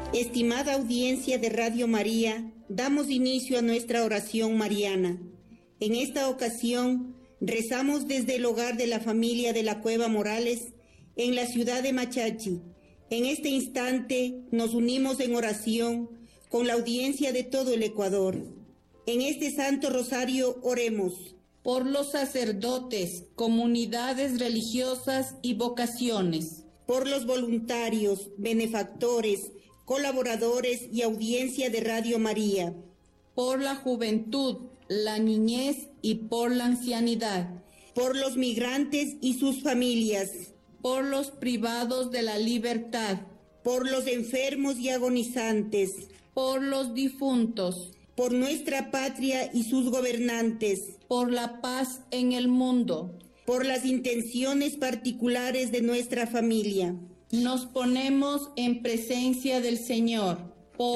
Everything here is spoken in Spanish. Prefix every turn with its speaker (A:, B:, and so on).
A: Estimada audiencia de Radio María, damos inicio a nuestra oración mariana. En esta ocasión, rezamos desde el hogar de la familia de la Cueva Morales, en la ciudad de Machachi. En este instante nos unimos en oración con la audiencia de todo el Ecuador. En este Santo Rosario oremos
B: por los sacerdotes, comunidades religiosas y vocaciones,
A: por los voluntarios, benefactores, colaboradores y audiencia de Radio María,
B: por la juventud, la niñez y por la ancianidad,
A: por los migrantes y sus familias,
B: por los privados de la libertad,
A: por los enfermos y agonizantes,
B: por los difuntos,
A: por nuestra patria y sus gobernantes,
B: por la paz en el mundo,
A: por las intenciones particulares de nuestra familia.
B: Nos ponemos en presencia del Señor,